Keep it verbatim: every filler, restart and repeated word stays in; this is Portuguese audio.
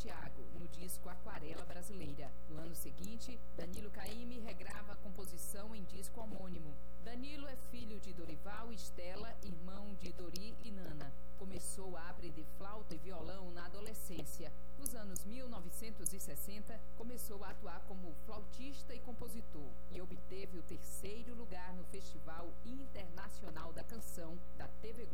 Santiago, no disco Aquarela Brasileira. No ano seguinte, Danilo Caymmi regrava a composição em disco homônimo. Danilo é filho de Dorival e Estela, irmão de Dori e Nana. Começou a aprender flauta e violão na adolescência. Nos anos mil novecentos e sessenta, começou a atuar como flautista e compositor e obteve o terceiro lugar no Festival Internacional da Canção da T V Globo.